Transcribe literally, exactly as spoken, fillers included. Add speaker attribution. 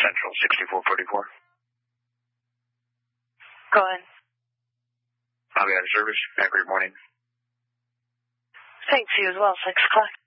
Speaker 1: Central, sixty-four forty-four.
Speaker 2: Go ahead.
Speaker 1: I'll be out of service. Have a great morning.
Speaker 2: Thanks, you as well, six o'clock.